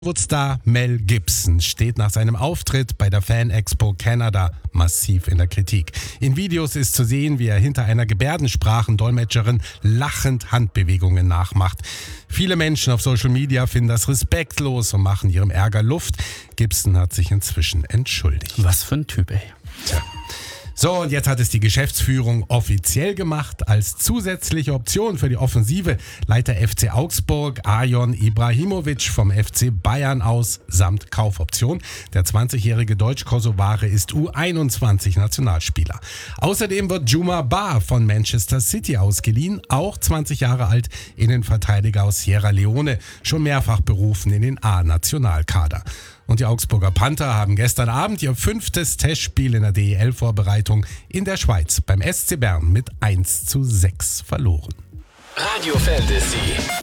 Hollywood-Star Mel Gibson steht nach seinem Auftritt bei der Fan Expo Canada massiv in der Kritik. In Videos ist zu sehen, wie er hinter einer Gebärdensprachendolmetscherin lachend Handbewegungen nachmacht. Viele Menschen auf Social Media finden das respektlos und machen ihrem Ärger Luft. Gibson hat sich inzwischen entschuldigt. Was für ein Typ, ey. Tja. So, und jetzt hat es die Geschäftsführung offiziell gemacht. Als zusätzliche Option für die Offensive Leiter FC Augsburg Arjon Ibrahimovic vom FC Bayern aus samt Kaufoption. Der 20-jährige Deutsch-Kosovare ist U21-Nationalspieler. Außerdem wird Djouma Ba von Manchester City ausgeliehen, auch 20 Jahre alt, Innenverteidiger aus Sierra Leone, schon mehrfach berufen in den A-Nationalkader. Und die Augsburger Panther haben gestern Abend ihr 5. Testspiel in der DEL-Vorbereitung in der Schweiz beim SC Bern mit 1:6 verloren. Radio Fantasy.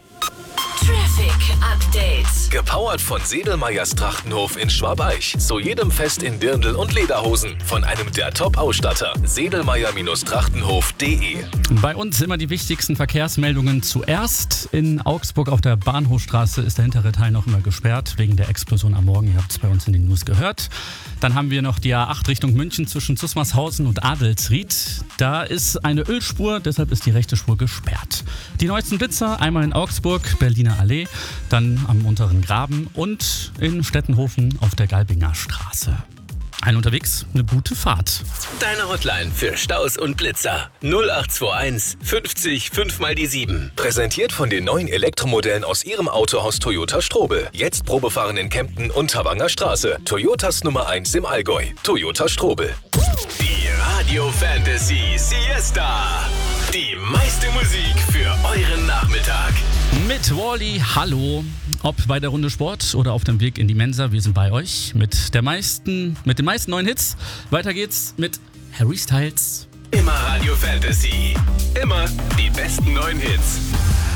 Traffic Update. Gepowert von Sedelmeyers Trachtenhof in Schwabeich. Zu jedem Fest in Dirndl und Lederhosen. Von einem der Top-Ausstatter. Sedelmeyer-Trachtenhof.de. Bei uns immer die wichtigsten Verkehrsmeldungen zuerst. In Augsburg auf der Bahnhofstraße ist der hintere Teil noch immer gesperrt, wegen der Explosion am Morgen. Ihr habt es bei uns in den News gehört. Dann haben wir noch die A8 Richtung München zwischen Zusmarshausen und Adelsried. Da ist eine Ölspur, deshalb ist die rechte Spur gesperrt. Die neuesten Blitzer, einmal in Augsburg, Berliner Allee, dann am unteren Graben und in Stettenhofen auf der Galbinger Straße. Ein unterwegs, eine gute Fahrt. Deine Hotline für Staus und Blitzer. 0821 50 5 mal die 7. Präsentiert von den neuen Elektromodellen aus Ihrem Autohaus Toyota Strobel. Jetzt Probefahren in Kempten und Tawanger Straße. Toyotas Nummer 1 im Allgäu. Toyota Strobel. Die Radio Fantasy Siesta. Die meiste Musik für euren Nachmittag. Mit Wally, hallo. Ob bei der Runde Sport oder auf dem Weg in die Mensa, wir sind bei euch mit den meisten neuen Hits. Weiter geht's mit Harry Styles. Immer Radio Fantasy. Immer die besten neuen Hits.